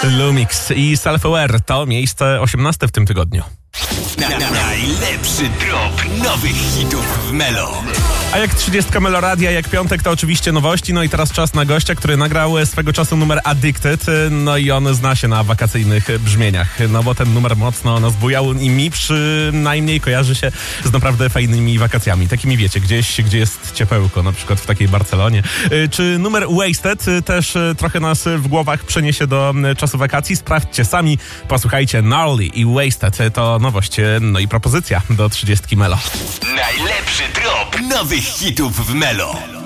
Lumix i Self-Aware to miejsce 18 w tym tygodniu. Najlepszy drop nowych hitów w Melo. A jak 30 Meloradia, jak piątek, to oczywiście nowości. No i teraz czas na gościa, który nagrał swego czasu numer Addicted. No i on zna się na wakacyjnych brzmieniach. No bo ten numer mocno nas bujał i mi przynajmniej kojarzy się z naprawdę fajnymi wakacjami. Takimi wiecie, gdzieś, gdzie jest ciepełko, na przykład w takiej Barcelonie. Czy numer Wasted też trochę nas w głowach przeniesie do czasu wakacji? Sprawdźcie sami, posłuchajcie. Gnarly i Wasted to nowość, no i propozycja do 30 Melo. Najlepszy drop nowych hitów w Melo.